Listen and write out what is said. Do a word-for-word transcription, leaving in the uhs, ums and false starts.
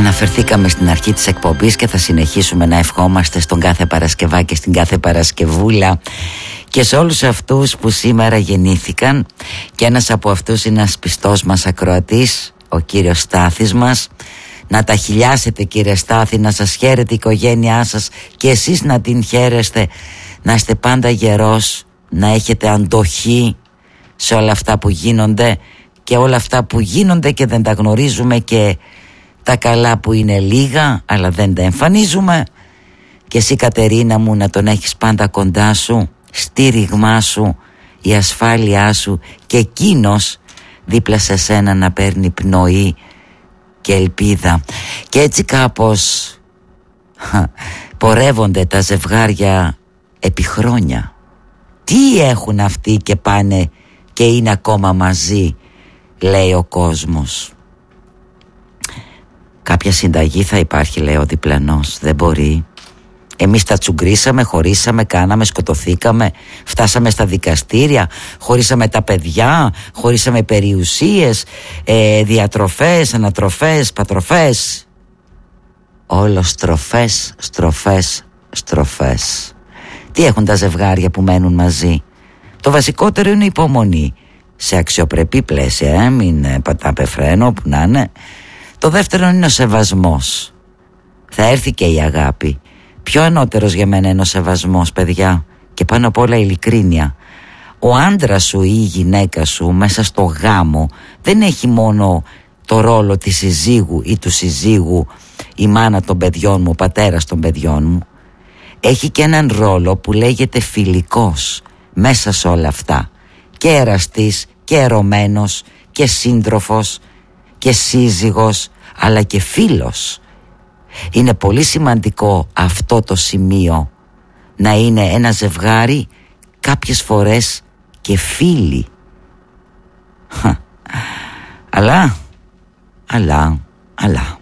Αναφερθήκαμε στην αρχή της εκπομπής και θα συνεχίσουμε να ευχόμαστε στον κάθε Παρασκευά και στην κάθε Παρασκευούλα και σε όλους αυτούς που σήμερα γεννήθηκαν, και ένας από αυτούς είναι ένας πιστός μας ακροατής, ο κύριος Στάθης μας. Να τα χιλιάσετε, κύριε Στάθη, να σας χαίρεται η οικογένειά σας και εσείς να την χαίρεστε, να είστε πάντα γερός, να έχετε αντοχή σε όλα αυτά που γίνονται και όλα αυτά που γίνονται και δεν τα γνωρίζουμε, και τα καλά που είναι λίγα αλλά δεν τα εμφανίζουμε. Και εσύ, Κατερίνα μου, να τον έχεις πάντα κοντά σου, στήριγμά σου, η ασφάλειά σου, και εκείνος δίπλα σε σένα να παίρνει πνοή και ελπίδα. Και έτσι κάπως πορεύονται τα ζευγάρια επί χρόνια. Τι έχουν αυτοί και πάνε και είναι ακόμα μαζί, λέει ο κόσμος. Κάποια συνταγή θα υπάρχει, λέει ο διπλανός. Δεν μπορεί. Εμείς τα τσουγκρίσαμε, χωρίσαμε, κάναμε, σκοτωθήκαμε, φτάσαμε στα δικαστήρια, χωρίσαμε τα παιδιά, χωρίσαμε περιουσίες, ε, διατροφές, ανατροφές, πατροφές. Όλο στροφές, στροφές, στροφές. Τι έχουν τα ζευγάρια που μένουν μαζί? Το βασικότερο είναι η υπομονή, σε αξιοπρεπή πλαίσια, ε, μην πατάμε φρένο που να είναι. Το δεύτερο είναι ο σεβασμός. Θα έρθει και η αγάπη. Πιο ανώτερος για μένα είναι ο σεβασμός, παιδιά, και πάνω απ' όλα η ειλικρίνεια. Ο άντρας σου ή η γυναίκα σου μέσα στο γάμο δεν έχει μόνο το ρόλο της συζύγου ή του συζύγου, η μάνα των παιδιών μου, ο πατέρας των παιδιών μου. Έχει και έναν ρόλο που λέγεται φιλικός μέσα σε όλα αυτά. Και εραστής και ερωμένος και σύντροφος και σύζυγος, αλλά και φίλος. Είναι πολύ σημαντικό αυτό το σημείο, να είναι ένα ζευγάρι κάποιες φορές και φίλοι. Αλλά, αλλά, αλλά